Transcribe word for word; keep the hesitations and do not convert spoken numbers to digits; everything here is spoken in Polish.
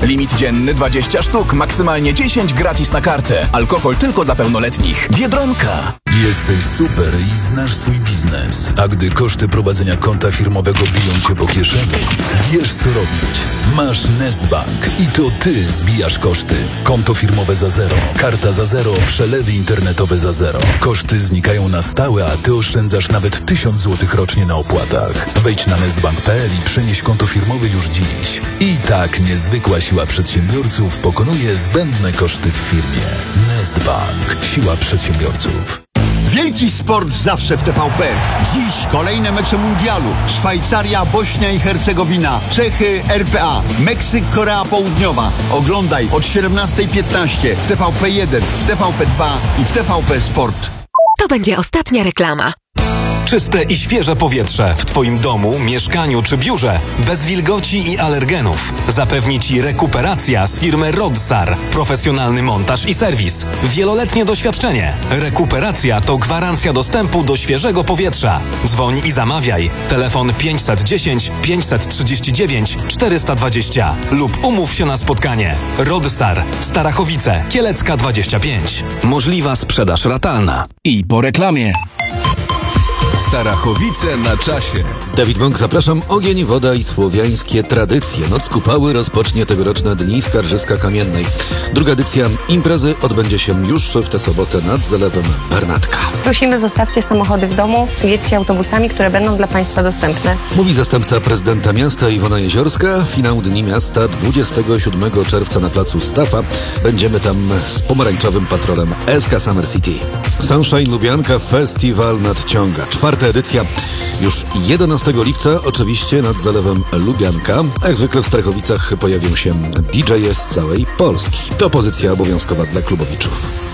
Limit dzienny dwadzieścia sztuk, maksymalnie dziesięć gratis na kartę. Alkohol tylko dla pełnoletnich. Biedronka. Jesteś super i znasz swój biznes. A gdy koszty prowadzenia konta firmowego biją cię po kieszeni, wiesz co robić. Masz Nestbank i to ty zbijasz koszty. Konto firmowe za zero, karta za zero, przelewy internetowe za zero. Koszty znikają na stałe, a ty oszczędzasz nawet tysiąc złotych rocznie na opłatach. Wejdź na nestbank kropka p l i przenieś konto firmowe już dziś. I tak niezwykła siła przedsiębiorców pokonuje zbędne koszty w firmie. Nestbank. Siła przedsiębiorców. Wielki sport zawsze w T V P. Dziś kolejne mecze mundialu. Szwajcaria, Bośnia i Hercegowina, Czechy, R P A, Meksyk, Korea Południowa. Oglądaj od siedemnastej piętnaście w T V P jeden, w T V P dwa i w T V P Sport. To będzie ostatnia reklama. Czyste i świeże powietrze w Twoim domu, mieszkaniu czy biurze. Bez wilgoci i alergenów. Zapewni Ci rekuperacja z firmy Rodsar. Profesjonalny montaż i serwis. Wieloletnie doświadczenie. Rekuperacja to gwarancja dostępu do świeżego powietrza. Dzwoń i zamawiaj. Telefon pięćset dziesięć, pięćset trzydzieści dziewięć, czterysta dwadzieścia lub umów się na spotkanie. Rodsar. Starachowice. Kielecka dwadzieścia pięć. Możliwa sprzedaż ratalna. I po reklamie. Starachowice na czasie. Dawid Bąk, zapraszam. Ogień, woda i słowiańskie tradycje. Noc Kupały rozpocznie tegoroczne Dni Skarżyska Kamiennej. Druga edycja imprezy odbędzie się już w tę sobotę nad zalewem Bernatka. Prosimy, zostawcie samochody w domu, jedźcie autobusami, które będą dla Państwa dostępne. Mówi zastępca prezydenta miasta Iwona Jeziorska. Finał Dni Miasta dwudziestego siódmego czerwca na placu Stafa. Będziemy tam z pomarańczowym patrolem S K Summer City. Sunshine Lubianka Festiwal nadciąga. Czwarta edycja już jedenastego lipca, oczywiście nad zalewem Lubianka. A jak zwykle w Strachowicach pojawią się D J e z całej Polski. To pozycja obowiązkowa dla klubowiczów.